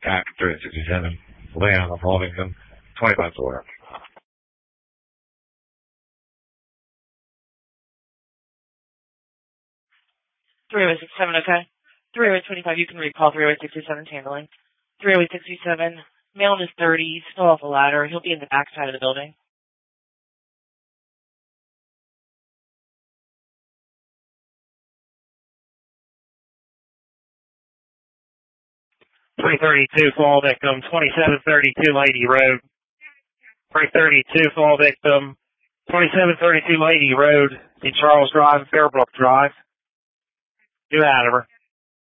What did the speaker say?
Back 367. Leon of Hovington. 25 order. 30867, okay. 30825, you can recall 30867 handling. 30867, male in his 30s, still off a ladder. He'll be in the back side of the building. 332, fall victim, 2732 Lady Road. 332, fall victim, 2732 Lady Road, in Charles Drive, Fairbrook Drive. New Hanover.